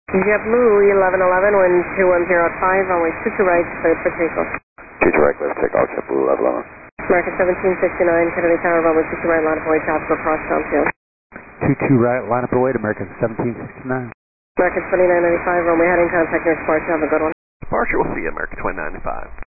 JetBlue 1111, wind 2105, runway 22 right, cleared for takeoff. 22 right, cleared for takeoff, JetBlue 1111. American 1769, Kennedy Tower, runway 22 right, line up away, traffic across downfield. 22 right, line up away to American 1769. American 2995, runway heading, contact near departure, have a good one. Departure will see you, American 2995.